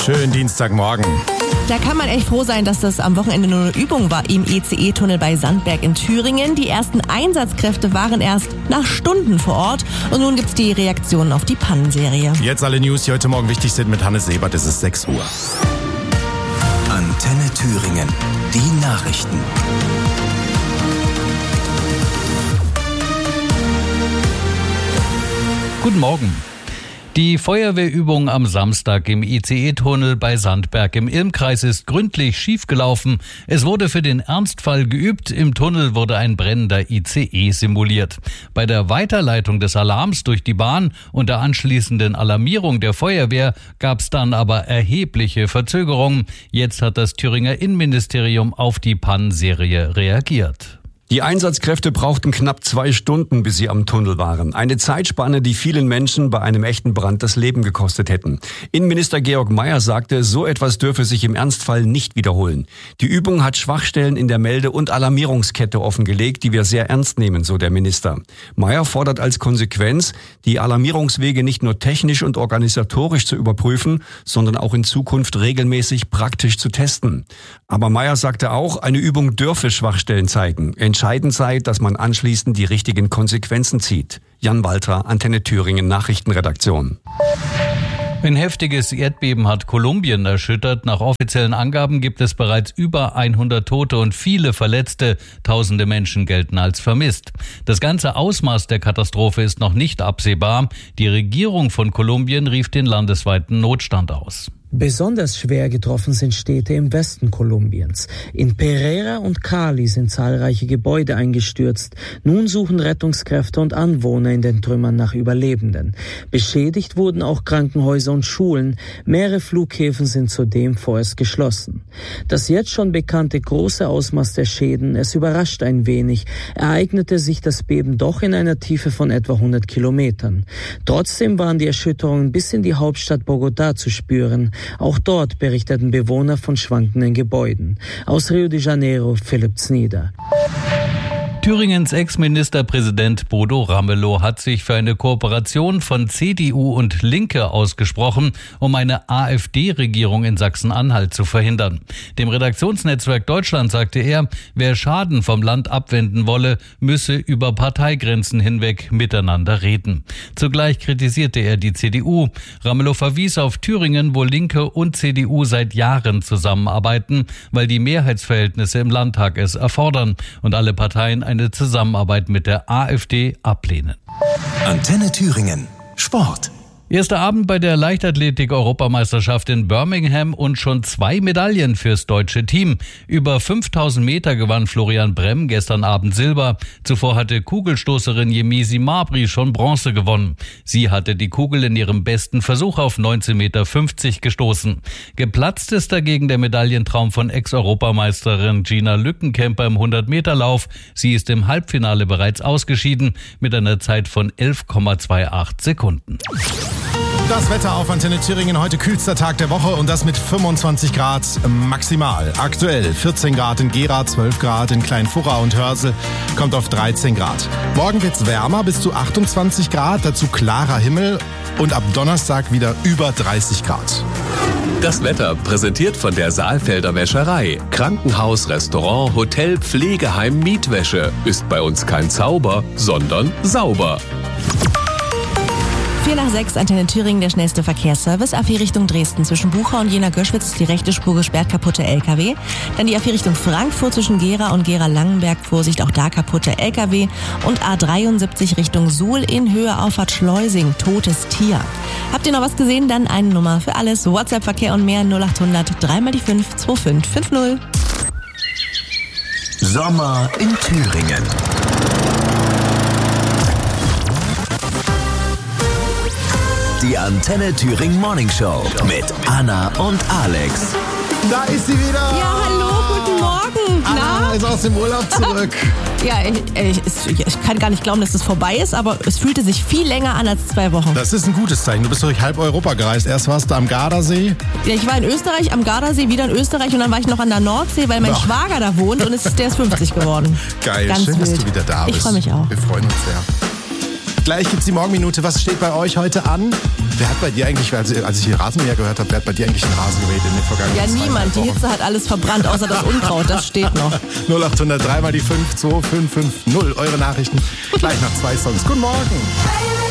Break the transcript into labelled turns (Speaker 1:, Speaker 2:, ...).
Speaker 1: Schönen Dienstagmorgen.
Speaker 2: Da kann man echt froh sein, dass das am Wochenende nur eine Übung war im ECE-Tunnel bei Sandberg in Thüringen. Die ersten Einsatzkräfte waren erst nach Stunden vor Ort und nun gibt's die Reaktionen auf die Pannenserie.
Speaker 1: Jetzt alle News, die heute Morgen wichtig sind mit Hannes Sebert. Es ist 6 Uhr.
Speaker 3: Antenne Thüringen. Die Nachrichten.
Speaker 4: Guten Morgen. Die Feuerwehrübung am Samstag im ICE-Tunnel bei Sandberg im Ilmkreis ist gründlich schiefgelaufen. Es wurde für den Ernstfall geübt. Im Tunnel wurde ein brennender ICE simuliert. Bei der Weiterleitung des Alarms durch die Bahn und der anschließenden Alarmierung der Feuerwehr gab es dann aber erhebliche Verzögerungen. Jetzt hat das Thüringer Innenministerium auf die Pannenserie reagiert.
Speaker 5: Die Einsatzkräfte brauchten knapp 2 Stunden, bis sie am Tunnel waren. Eine Zeitspanne, die vielen Menschen bei einem echten Brand das Leben gekostet hätten. Innenminister Georg Mayer sagte, so etwas dürfe sich im Ernstfall nicht wiederholen. Die Übung hat Schwachstellen in der Melde- und Alarmierungskette offengelegt, die wir sehr ernst nehmen, so der Minister. Mayer fordert als Konsequenz, die Alarmierungswege nicht nur technisch und organisatorisch zu überprüfen, sondern auch in Zukunft regelmäßig praktisch zu testen. Aber Mayer sagte auch, eine Übung dürfe Schwachstellen zeigen. Entscheidend sei, dass man anschließend die richtigen Konsequenzen zieht. Jan Walter, Antenne Thüringen Nachrichtenredaktion.
Speaker 4: Ein heftiges Erdbeben hat Kolumbien erschüttert. Nach offiziellen Angaben gibt es bereits über 100 Tote und viele Verletzte. Tausende Menschen gelten als vermisst. Das ganze Ausmaß der Katastrophe ist noch nicht absehbar. Die Regierung von Kolumbien rief den landesweiten Notstand aus.
Speaker 6: Besonders schwer getroffen sind Städte im Westen Kolumbiens. In Pereira und Cali sind zahlreiche Gebäude eingestürzt. Nun suchen Rettungskräfte und Anwohner in den Trümmern nach Überlebenden. Beschädigt wurden auch Krankenhäuser und Schulen. Mehrere Flughäfen sind zudem vorerst geschlossen. Das jetzt schon bekannte große Ausmaß der Schäden, es überrascht ein wenig, ereignete sich das Beben doch in einer Tiefe von etwa 100 Kilometern. Trotzdem waren die Erschütterungen bis in die Hauptstadt Bogotá zu spüren. Auch dort berichteten Bewohner von schwankenden Gebäuden. Aus Rio de Janeiro, Philipp Znieder.
Speaker 4: Thüringens Ex-Ministerpräsident Bodo Ramelow hat sich für eine Kooperation von CDU und Linke ausgesprochen, um eine AfD-Regierung in Sachsen-Anhalt zu verhindern. Dem Redaktionsnetzwerk Deutschland sagte er, wer Schaden vom Land abwenden wolle, müsse über Parteigrenzen hinweg miteinander reden. Zugleich kritisierte er die CDU. Ramelow verwies auf Thüringen, wo Linke und CDU seit Jahren zusammenarbeiten, weil die Mehrheitsverhältnisse im Landtag es erfordern und alle Parteien eine Zusammenarbeit mit der AfD ablehnen.
Speaker 3: Antenne Thüringen. Sport.
Speaker 4: Erster Abend bei der Leichtathletik-Europameisterschaft in Birmingham und schon 2 Medaillen fürs deutsche Team. Über 5000 Meter gewann Florian Bremm gestern Abend Silber. Zuvor hatte Kugelstoßerin Yemisi Mabry schon Bronze gewonnen. Sie hatte die Kugel in ihrem besten Versuch auf 19,50 Meter gestoßen. Geplatzt ist dagegen der Medaillentraum von Ex-Europameisterin Gina Lückenkämper im 100-Meter-Lauf. Sie ist im Halbfinale bereits ausgeschieden mit einer Zeit von 11,28 Sekunden.
Speaker 1: Das Wetter auf Antenne Thüringen, heute kühlster Tag der Woche und das mit 25 Grad maximal. Aktuell 14 Grad in Gera, 12 Grad in Kleinfurra und Hörsel, kommt auf 13 Grad. Morgen wird's wärmer, bis zu 28 Grad, dazu klarer Himmel und ab Donnerstag wieder über 30 Grad.
Speaker 7: Das Wetter präsentiert von der Saalfelder Wäscherei. Krankenhaus, Restaurant, Hotel, Pflegeheim, Mietwäsche. Ist bei uns kein Zauber, sondern sauber.
Speaker 2: 4:06, Antenne Thüringen, der schnellste Verkehrsservice. A4 Richtung Dresden zwischen Bucha und Jena-Göschwitz ist die rechte Spur gesperrt, kaputte LKW. Dann die A4 Richtung Frankfurt zwischen Gera und Gera-Langenberg, Vorsicht, auch da kaputte LKW. Und A73 Richtung Suhl in Höhe Auffahrt Schleusing, totes Tier. Habt ihr noch was gesehen? Dann eine Nummer für alles. WhatsApp-Verkehr und mehr 0800 3x5 2550.
Speaker 3: Sommer in Thüringen. Die Antenne Thüringen Morning Show mit Anna und Alex.
Speaker 1: Da ist sie wieder.
Speaker 2: Ja, hallo, guten Morgen.
Speaker 1: Anna ist aus dem Urlaub zurück.
Speaker 2: Ja, ich kann gar nicht glauben, dass das vorbei ist, aber es fühlte sich viel länger an als 2 Wochen.
Speaker 1: Das ist ein gutes Zeichen. Du bist durch halb Europa gereist. Erst warst du am Gardasee.
Speaker 2: Ja, ich war in Österreich, am Gardasee, wieder in Österreich und dann war ich noch an der Nordsee, weil mein Schwager da wohnt und der ist 50 geworden.
Speaker 1: Geil,
Speaker 2: Ganz
Speaker 1: schön,
Speaker 2: wild.
Speaker 1: dass du wieder da bist.
Speaker 2: Ich freue mich auch.
Speaker 1: Wir freuen uns sehr. Gleich gibt's die Morgenminute. Was steht bei euch heute an? Wer hat bei dir eigentlich, als ich hier Rasenmäher gehört habe, wer hat bei dir eigentlich den Rasen gemäht in den vergangenen
Speaker 2: Ja, niemand. Die Hitze hat alles verbrannt, außer das Unkraut. Das steht noch.
Speaker 1: 0800 3 mal die 5 2550. Eure Nachrichten. Gleich nach 2 Songs. Guten Morgen.